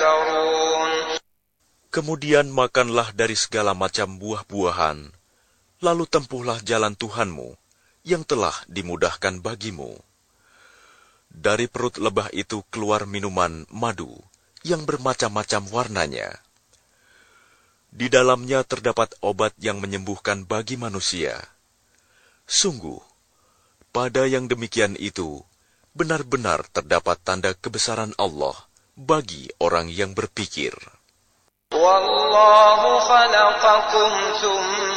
تتفكرون. Kemudian makanlah dari segala macam buah-buahan, lalu tempuhlah jalan Tuhanmu yang telah dimudahkan bagimu. Dari perut lebah itu keluar minuman madu yang bermacam-macam warnanya. Di dalamnya terdapat obat yang menyembuhkan bagi manusia. Sungguh, pada yang demikian itu, benar-benar terdapat tanda kebesaran Allah bagi orang yang berpikir. Wallahu khalaqakum thumma